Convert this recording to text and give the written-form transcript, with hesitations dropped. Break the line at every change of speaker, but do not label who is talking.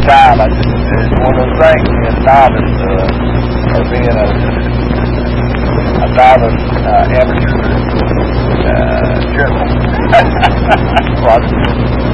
time. It's one of those things, being a novice, or being a novice amateur general.